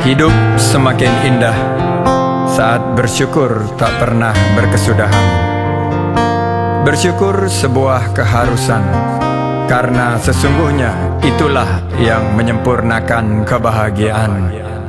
Hidup semakin indah saat bersyukur tak pernah berkesudahan. Bersyukur sebuah keharusan, karena sesungguhnya itulah yang menyempurnakan kebahagiaan.